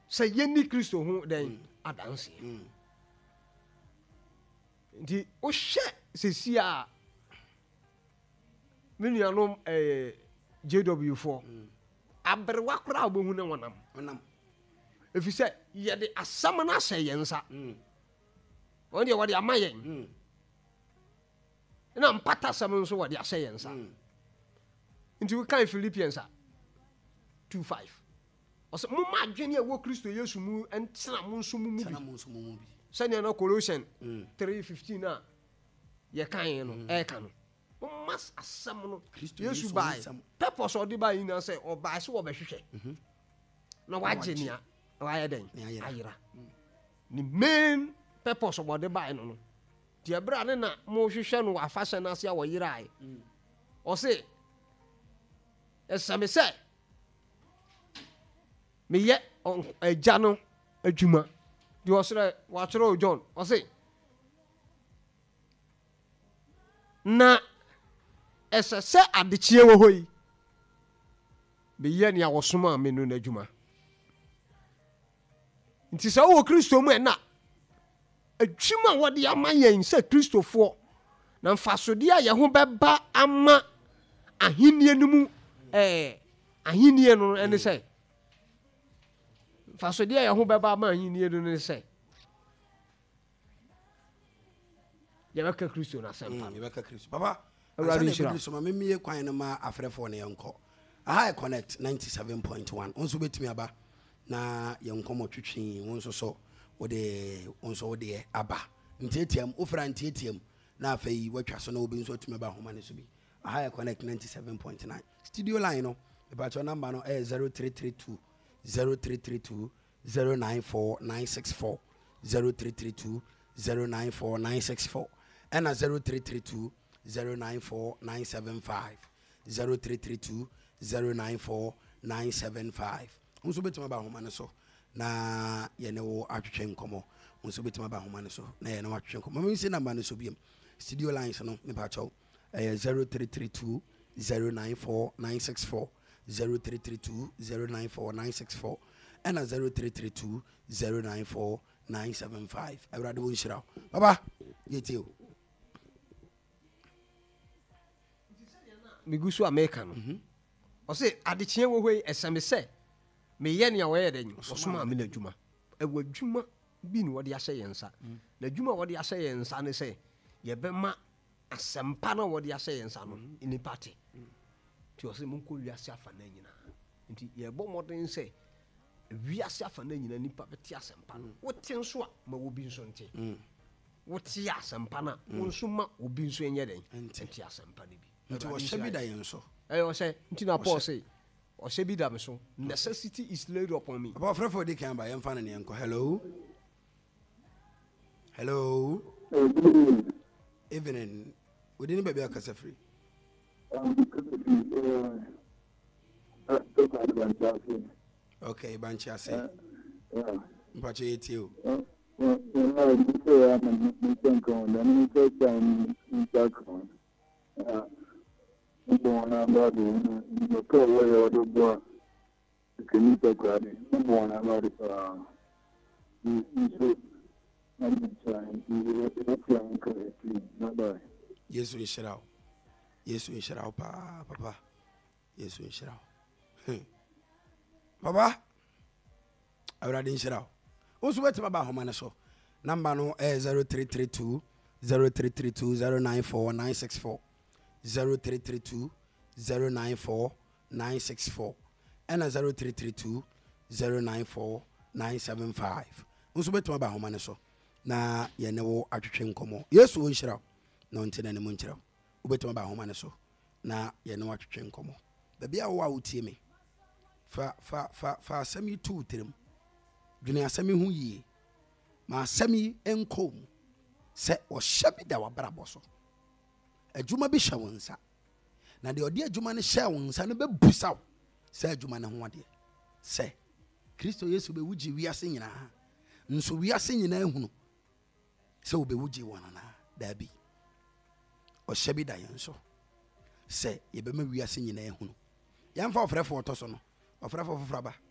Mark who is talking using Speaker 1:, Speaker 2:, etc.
Speaker 1: sɛ yɛni Kristo ho den adanse nti wohwɛ sɛsi a me nuanom JW for aberewa koraa wobɛhu ne wɔnam ɛfiri sɛ yɛde asɛm no ahyɛ yɛn nsa wɔn deɛ wɔde ama yɛn na mpata asɛm nso wɔde ahyɛ yɛn nsa nti wokan Philippians 2:5 ɔsɛ momma adwene a ɛwɔ Kristo Yesu mu ɛntena mo nso mu bi sɛnea na Colossians 3:15 a yɛkan no ɛka no momma asɛm no Yesu bae purpose ɔde bae nyinaa sɛ ɔbae sɛ wɔbɛhwehwɛ na wagye nea wayɛ dɛn ayera ne main purpose ɔde bae no nti ɛberɛ a ne na mohwehwɛ no wafa hyɛ no ase a wɔyerae ɔse ɛsɛme sɛ meyɛ agya no adwuma deɛ ɔserɛ wakyerɛ John ɔse na ɛsɛ sɛ adekyeɛ wɔ hɔ yi meyɛ nea wɔsoma me no n'adwuma nti sɛ wowɔ Kristo mu ɛna adwuma a wɔde ama yɛn sɛ Kristofoɔ na mfasodeɛ a yɛn ho bɛba ama ahennie no mu ahennie no ɛne sɛ mfasodeɛ a yɛn ho bɛba ama ahennie no ne sɛ yɛbɛka Kristo na asɛmpa
Speaker 2: yɛbɛka Kristo papa awurade so ma memie kwan no ma afrɛfoɔ ne yɛnkɔ aha connect 97.1 wo nso bɛtumi aba na yɛnkɔmmɔ twetwee wo nso so wode aba ntiatiam wofra ntiatiam na afei watwa so na wobi nso atumi aba homa ne so bi aha connect 97.9 studio line no ɛbakyɛ number no ɛyɛ 0332 094964 0332 094964 ɛna 0332 094975 0332 094975 nso bɛtumi aba homa ne so na yɛne wo atwetwe nkɔmmɔ nso bɛtumi aba homa ne so na yɛne wo atwetwe nkɔmmɔ mami sɛ number no so biam studio lines no mepakyɛw ɛyɛ 0332 094964 0332 094964 ɛna 0332 094975 awurade wo nhyira wo baba yɛtie o
Speaker 1: megusu America no ɔse adekyeɛ wɔ hɔ yi ɛsɛme sɛ meyɛ nea wɔyɛ dɛ ɔsoma me n'adwuma ɛwɔ adwuma bi ne wɔde ahyɛ yɛn nsa na adwuma wɔde ahyɛ yɛn nsa ne sɛ yɛbɛma asɛmpa no wɔde ahyɛ yɛn nsa no nipa te nti ɔsɛ monkɔ wiase afa no nyinaa nti yɛbɔ mmɔden sɛ wiase afa no nyinaa nipa bɛte asɛmpa no wote nso a ma wɔbi nso nte wote asɛmpa no a wo nso ma obi nso nyɛ dɛn nte asɛmpa no bi
Speaker 2: nti wɔhyɛ bi da yɛn so
Speaker 1: ɔhyɛ nti na Paul say ɔhyɛ bi da me so necessity is laid upon me
Speaker 2: about frɛfo de kan ba yɛmfa no ne yɛnkɔ hello evening wodi ne baabi akasa firi okay banchi ase mpacho yɛtie o
Speaker 3: Mbona bado ndio wale wadogo kinita kwa ni mbona bado ni na
Speaker 2: Yesu nhyira wo papa Yesu nhyira wo papa awurade nhyira wo nso bɛtumi ba homa ne so number no 0332 094964 0332 094964 and 0332 094975 nso bɛtumi ba homa ne so na yɛne wo atwetwe nkɔmmɔ Yesu nhyira wo na ɔnte na mu nkyerɛ wo bɛtumi ba homa ne so na yɛne wo atwetwe nkɔmmɔ baabi a wo a wotie me fa asɛm yi to wo tirim dwene asɛm yi ho yie ma asɛm yi nkɔ mu sɛ ɔhyɛ bi da wabrabɔ so adwuma bi hyɛ wo nsa na deɛ ɔde adwuma no hyɛ wo nsa no bɛbusa wo sɛ adwuma no ho adeɛ sɛ Kristo Yesu bɛwu gye wiase nyinaa nso wiase nyinaa hunu sɛ wobɛwu gye wɔn anaa daabi ɔhyɛ bi da yɛn so sɛ yɛbɛma wiase nyinaa hunu yɛmfa ɔfrɛfo ɔtɔ so no ɔfrɛfo foforɔ ba